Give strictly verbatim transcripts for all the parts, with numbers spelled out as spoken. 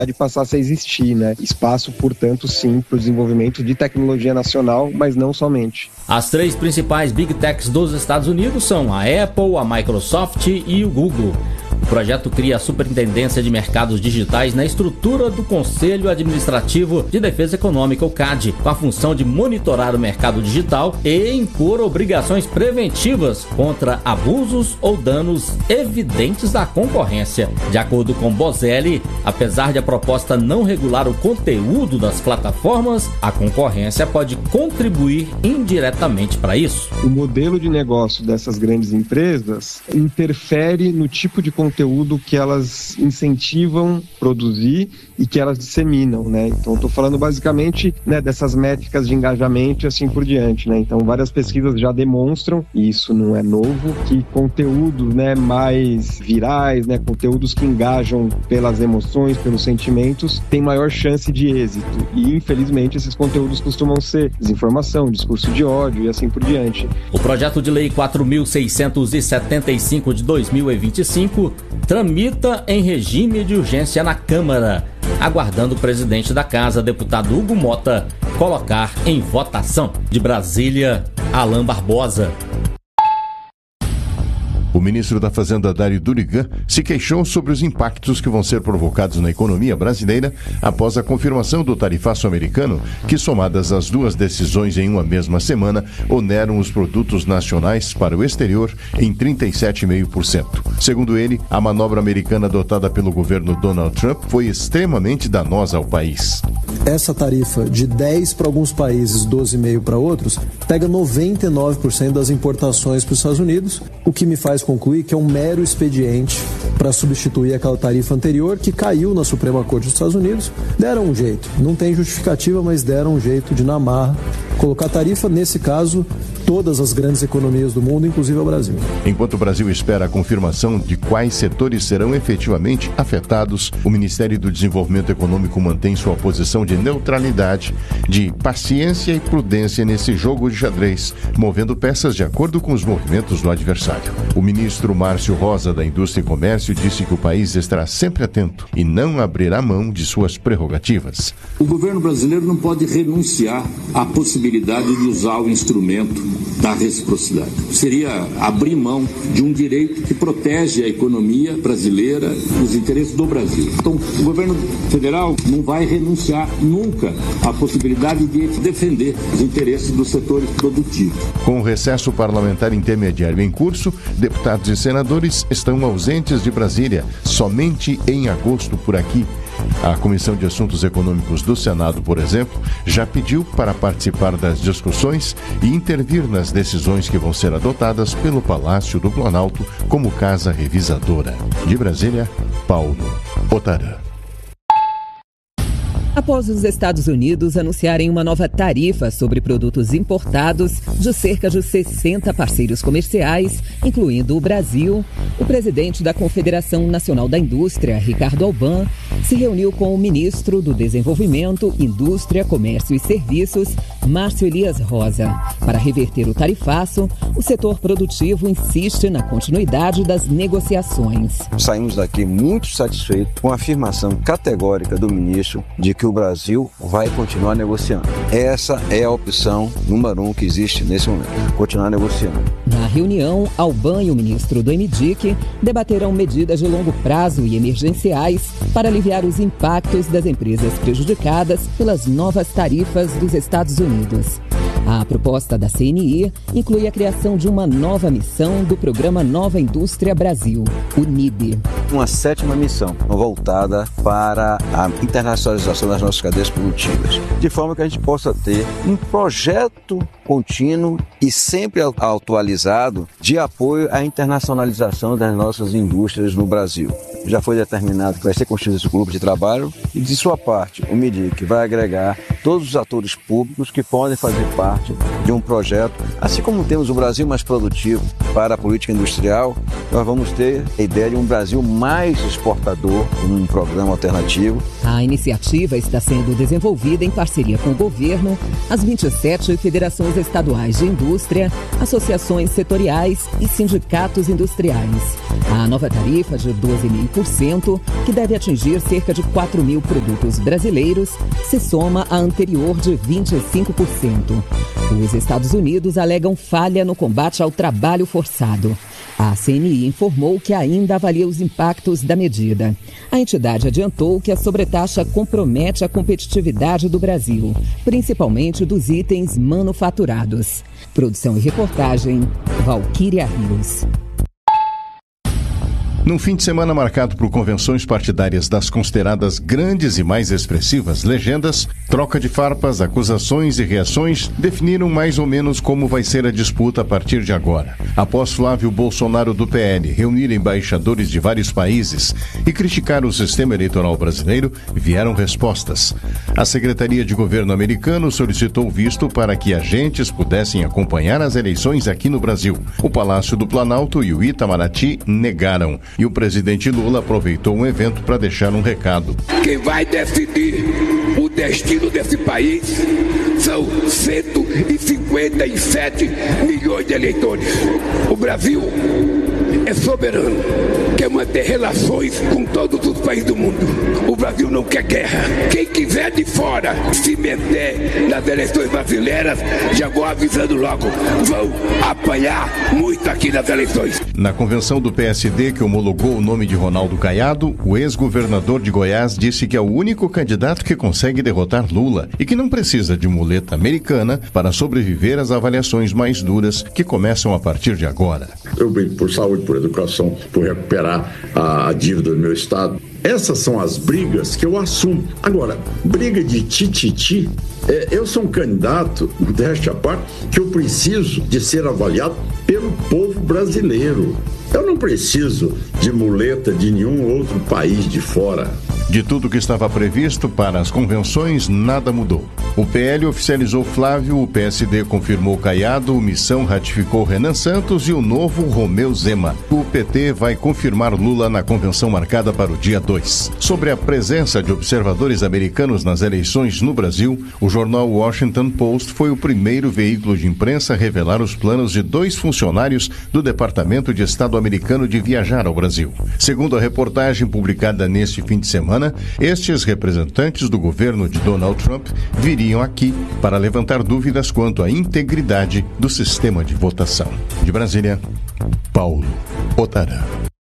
passasse a existir, né? Espaço, portanto, sim, para o desenvolvimento de tecnologia nacional, mas não somente. As três principais Big Techs dos Estados Unidos são a Apple, a Microsoft e o Google. O projeto cria a Superintendência de Mercados Digitais na estrutura do Conselho Administrativo de Defesa Econômica, o C A D, com a função de monitorar o mercado digital e impor obrigações preventivas contra abusos ou danos evidentes da concorrência. De acordo com Bozelli, apesar de a proposta não regular o conteúdo das plataformas, a concorrência pode contribuir indiretamente para isso. O modelo de negócio dessas grandes empresas interfere no tipo de conteúdo conteúdo que elas incentivam produzir e que elas disseminam, né? Então, estou falando basicamente, né, dessas métricas de engajamento e assim por diante, né? Então, várias pesquisas já demonstram, e isso não é novo, que conteúdos, né, mais virais, né, conteúdos que engajam pelas emoções, pelos sentimentos, têm maior chance de êxito. E, infelizmente, esses conteúdos costumam ser desinformação, discurso de ódio e assim por diante. O projeto de lei quatro mil seiscentos e setenta e cinco de dois mil e vinte e cinco tramita em regime de urgência na Câmara, aguardando o presidente da Casa, deputado Hugo Mota, colocar em votação. De Brasília, Alain Barbosa. O ministro da Fazenda, Dário Durigan, se queixou sobre os impactos que vão ser provocados na economia brasileira após a confirmação do tarifaço americano, que, somadas as duas decisões em uma mesma semana, oneram os produtos nacionais para o exterior em trinta e sete vírgula cinco por cento. Segundo ele, a manobra americana adotada pelo governo Donald Trump foi extremamente danosa ao país. Essa tarifa de dez para alguns países, doze vírgula cinco para outros, pega noventa e nove por cento das importações para os Estados Unidos, o que me faz concluir que é um mero expediente para substituir aquela tarifa anterior que caiu na Suprema Corte dos Estados Unidos. Deram um jeito, não tem justificativa, mas deram um jeito de, na marra, colocar tarifa, nesse caso, todas as grandes economias do mundo, inclusive o Brasil. Enquanto o Brasil espera a confirmação de quais setores serão efetivamente afetados, o Ministério do Desenvolvimento Econômico mantém sua posição de neutralidade, de paciência e prudência nesse jogo de xadrez, movendo peças de acordo com os movimentos do adversário. O ministro Márcio Rosa, da Indústria e Comércio, disse que o país estará sempre atento e não abrirá mão de suas prerrogativas. O governo brasileiro não pode renunciar à possibilidade de usar o instrumento da reciprocidade. Seria abrir mão de um direito que protege a economia brasileira e os interesses do Brasil. Então, o governo federal não vai renunciar nunca à possibilidade de defender os interesses dos setores produtivos. Com o recesso parlamentar intermediário em curso, deputados e senadores estão ausentes de Brasília, somente em agosto por aqui. A Comissão de Assuntos Econômicos do Senado, por exemplo, já pediu para participar das discussões e intervir nas decisões que vão ser adotadas pelo Palácio do Planalto como casa revisadora. De Brasília, Paulo Otarã. Após os Estados Unidos anunciarem uma nova tarifa sobre produtos importados de cerca de sessenta parceiros comerciais, incluindo o Brasil, o presidente da Confederação Nacional da Indústria, Ricardo Alban, se reuniu com o ministro do Desenvolvimento, Indústria, Comércio e Serviços, Márcio Elias Rosa. Para reverter o tarifaço, o setor produtivo insiste na continuidade das negociações. Saímos daqui muito satisfeitos com a afirmação categórica do ministro de que o Brasil vai continuar negociando. Essa é a opção número um que existe nesse momento, continuar negociando. Na reunião, Alban e o ministro do EMIDIC debaterão medidas de longo prazo e emergenciais para aliviar os impactos das empresas prejudicadas pelas novas tarifas dos Estados Unidos. A proposta da C N I inclui a criação de uma nova missão do Programa Nova Indústria Brasil, o N I B. Uma sétima missão voltada para a internacionalização das nossas cadeias produtivas, de forma que a gente possa ter um projeto contínuo e sempre atualizado de apoio à internacionalização das nossas indústrias no Brasil. Já foi determinado que vai ser constituído esse grupo de trabalho e, de sua parte, o MIDIC vai agregar todos os atores públicos que podem fazer parte de um projeto. Assim como temos o Brasil mais produtivo para a política industrial, nós vamos ter a ideia de um Brasil mais exportador, um programa alternativo. A iniciativa está sendo desenvolvida em parceria com o governo, as vinte e sete federações estaduais de indústria, associações setoriais e sindicatos industriais. A nova tarifa de doze vírgula cinco por cento, que deve atingir cerca de quatro mil produtos brasileiros, se soma à anterior de vinte e cinco por cento. Os Estados Unidos alegam falha no combate ao trabalho forçado. A C N I informou que ainda avalia os impactos da medida. A entidade adiantou que a sobretaxa compromete a competitividade do Brasil, principalmente dos itens manufaturados. Produção e reportagem, Valquíria Rios. Num fim de semana marcado por convenções partidárias das consideradas grandes e mais expressivas legendas, troca de farpas, acusações e reações definiram mais ou menos como vai ser a disputa a partir de agora. Após Flávio Bolsonaro do P L reunir embaixadores de vários países e criticar o sistema eleitoral brasileiro, vieram respostas. A Secretaria de Governo americano solicitou visto para que agentes pudessem acompanhar as eleições aqui no Brasil. O Palácio do Planalto e o Itamaraty negaram. E o presidente Lula aproveitou um evento para deixar um recado. Quem vai decidir o destino desse país são cento e cinquenta e sete milhões de eleitores. O Brasil é soberano, quer manter relações com todos os países do mundo. O Brasil não quer guerra. Quem quiser de fora se meter nas eleições brasileiras, já vou avisando logo, vão apanhar muito aqui nas eleições. Na convenção do P S D, que homologou o nome de Ronaldo Caiado, o ex-governador de Goiás disse que é o único candidato que consegue derrotar Lula e que não precisa de muleta americana para sobreviver às avaliações mais duras que começam a partir de agora. Eu brigo por saúde, por educação, por recuperar a, a dívida do meu estado. Essas são as brigas que eu assumo. Agora, briga de tititi, é, eu sou um candidato, desta parte, que eu preciso de ser avaliado pelo povo brasileiro. Eu não preciso de muleta de nenhum outro país de fora. De tudo que estava previsto para as convenções, nada mudou. O P L oficializou Flávio, o P S D confirmou Caiado, o Missão ratificou Renan Santos e o novo Romeu Zema. O P T vai confirmar Lula na convenção marcada para o dia dois. Sobre a presença de observadores americanos nas eleições no Brasil, o jornal Washington Post foi o primeiro veículo de imprensa a revelar os planos de dois funcionários do Departamento de Estado americano de viajar ao Brasil. Segundo a reportagem publicada neste fim de semana, estes representantes do governo de Donald Trump viriam aqui para levantar dúvidas quanto à integridade do sistema de votação. De Brasília, Paulo Otarã.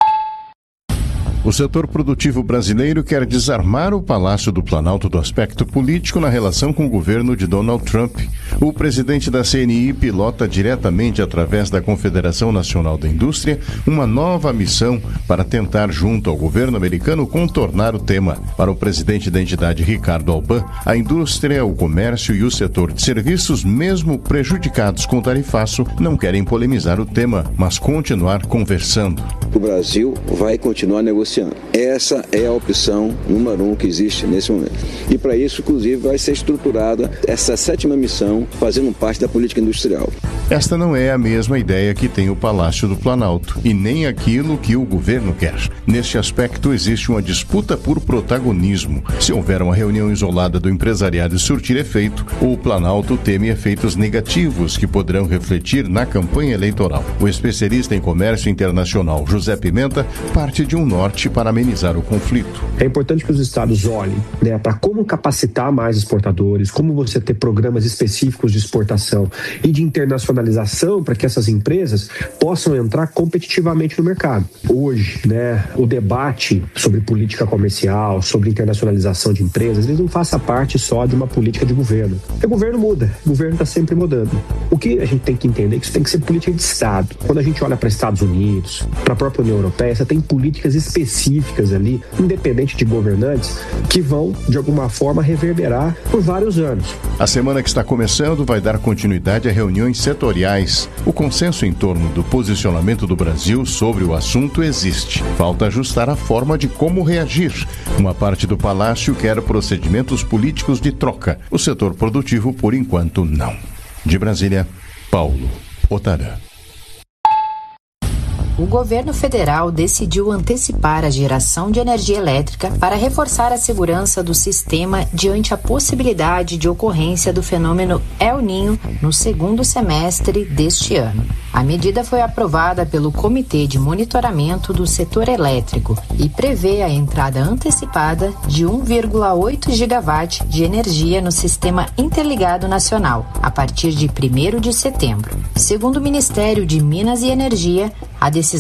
O setor produtivo brasileiro quer desarmar o Palácio do Planalto do aspecto político na relação com o governo de Donald Trump. O presidente da C N I pilota diretamente através da Confederação Nacional da Indústria uma nova missão para tentar, junto ao governo americano, contornar o tema. Para o presidente da entidade, Ricardo Alban, a indústria, o comércio e o setor de serviços, mesmo prejudicados com o tarifaço, não querem polemizar o tema, mas continuar conversando. O Brasil vai continuar negociando. Essa é a opção número um que existe nesse momento. E para isso, inclusive, vai ser estruturada essa sétima missão, fazendo parte da política industrial. Esta não é a mesma ideia que tem o Palácio do Planalto, e nem aquilo que o governo quer. Neste aspecto, existe uma disputa por protagonismo. Se houver uma reunião isolada do empresariado surtir efeito, o Planalto teme efeitos negativos que poderão refletir na campanha eleitoral. O especialista em comércio internacional, José Pimenta, parte de um norte para amenizar o conflito. É importante que os estados olhem, né, para como capacitar mais exportadores, como você ter programas específicos de exportação e de internacionalização para que essas empresas possam entrar competitivamente no mercado. Hoje, né, o debate sobre política comercial, sobre internacionalização de empresas, ele não faça parte só de uma política de governo. O governo muda, o governo está sempre mudando. O que a gente tem que entender é que isso tem que ser política de Estado. Quando a gente olha para Estados Unidos, para a própria União Europeia, você tem políticas específicas ali, independente de governantes, que vão, de alguma forma, reverberar por vários anos. A semana que está começando vai dar continuidade a reuniões setoriais. O consenso em torno do posicionamento do Brasil sobre o assunto existe. Falta ajustar a forma de como reagir. Uma parte do Palácio quer procedimentos políticos de troca. O setor produtivo, por enquanto, não. De Brasília, Paulo Otarã. O governo federal decidiu antecipar a geração de energia elétrica para reforçar a segurança do sistema diante a possibilidade de ocorrência do fenômeno El Niño no segundo semestre deste ano. A medida foi aprovada pelo Comitê de Monitoramento do Setor Elétrico e prevê a entrada antecipada de um vírgula oito gigawatt de energia no Sistema Interligado Nacional, a partir de primeiro de setembro. Segundo o Ministério de Minas e Energia, a decisão